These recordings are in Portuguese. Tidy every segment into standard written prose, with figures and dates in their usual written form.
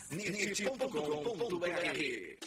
NIT.com.br.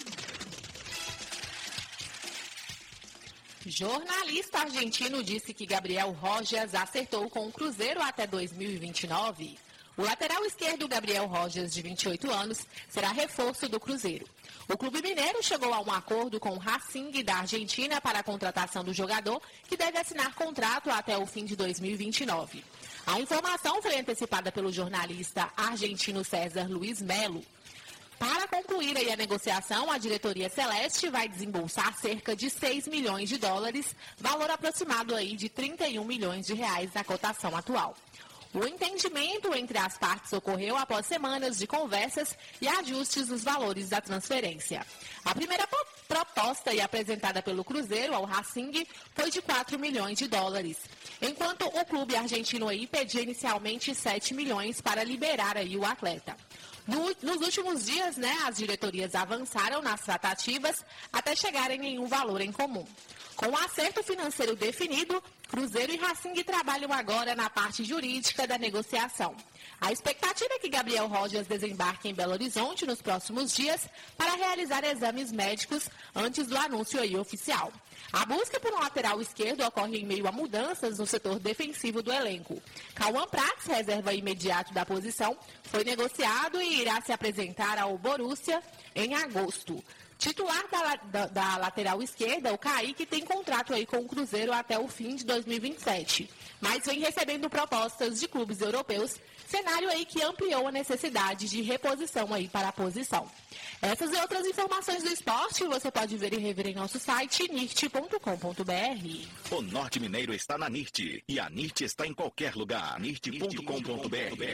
Jornalista argentino disse que Gabriel Rojas acertou com o Cruzeiro até 2029. O lateral esquerdo Gabriel Rojas, de 28 anos, será reforço do Cruzeiro. O clube mineiro chegou a um acordo com o Racing da Argentina para a contratação do jogador, que deve assinar contrato até o fim de 2029. A informação foi antecipada pelo jornalista argentino César Luiz Melo. Para concluir aí a negociação, a diretoria celeste vai desembolsar cerca de 6 milhões de dólares, valor aproximado aí de 31 milhões de reais na cotação atual. O entendimento entre as partes ocorreu após semanas de conversas e ajustes nos valores da transferência. A primeira proposta apresentada pelo Cruzeiro ao Racing foi de 4 milhões de dólares, enquanto o clube argentino aí pedia inicialmente 7 milhões para liberar aí o atleta. Nos últimos dias, as diretorias avançaram nas tratativas até chegarem em um valor em comum. Com o acerto financeiro definido, Cruzeiro e Racing trabalham agora na parte jurídica da negociação. A expectativa é que Gabriel Rojas desembarque em Belo Horizonte nos próximos dias para realizar exames médicos antes do anúncio aí oficial. A busca por um lateral esquerdo ocorre em meio a mudanças no setor defensivo do elenco. Cauã Prats, reserva imediato da posição, foi negociado e irá se apresentar ao Borussia em agosto. Titular da lateral esquerda, o Kaique, tem contrato aí com o Cruzeiro até o fim de 2027, mas vem recebendo propostas de clubes europeus, cenário aí que ampliou a necessidade de reposição aí para a posição. Essas e outras informações do esporte você pode ver e rever em nosso site NIT.com.br. O Norte Mineiro está na NIT e a NIT está em qualquer lugar. NIT.com.br